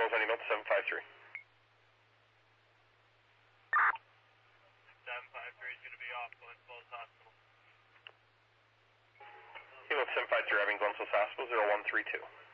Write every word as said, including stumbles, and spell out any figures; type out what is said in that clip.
Charles, any note seven five three. seven five three is going to be off Glen Falls Hospital. Helo seven five three, having Glen Falls Hospital, zero one three two.